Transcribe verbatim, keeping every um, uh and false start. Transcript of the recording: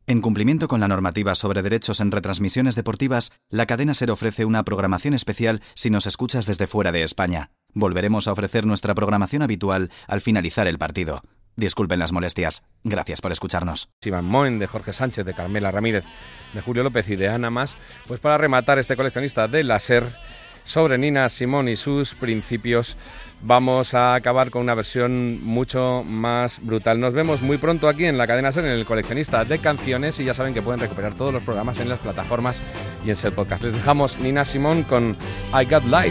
En cumplimiento con la normativa sobre derechos en retransmisiones deportivas, la cadena SER ofrece una programación especial si nos escuchas desde fuera de España. Volveremos a ofrecer nuestra programación habitual al finalizar el partido. Disculpen las molestias. Gracias por escucharnos. Iván Moen, de Jorge Sánchez, de Carmela Ramírez, de Julio López y de Ana Mas. Pues para rematar este coleccionista de la SER sobre Nina Simone y sus principios, vamos a acabar con una versión mucho más brutal. Nos vemos muy pronto aquí en la cadena SER, en el coleccionista de canciones, y ya saben que pueden recuperar todos los programas en las plataformas y en SER Podcast. Les dejamos Nina Simone con I Got Life.